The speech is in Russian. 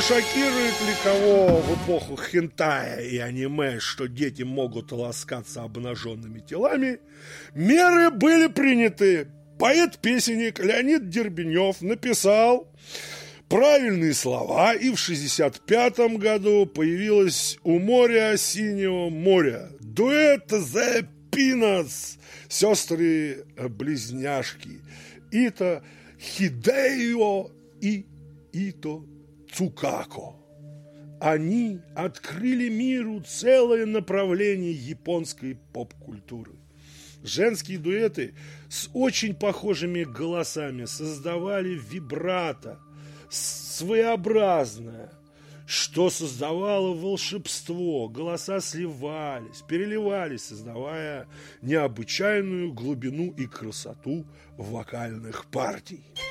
шокирует ли кого в эпоху хентая и аниме, что дети могут ласкаться обнаженными телами, меры были приняты. Поэт-песенник Леонид Дербенев написал правильные слова, и в 1965 году появилось «У моря синего моря» дуэт «The Peanuts», сестры-близняшки Ито Хидео и Ито Цукако. Они открыли миру целое направление японской поп-культуры. Женские дуэты с очень похожими голосами создавали вибрато, своеобразное, что создавало волшебство. Голоса сливались, переливались, создавая необычайную глубину и красоту вокальных партий.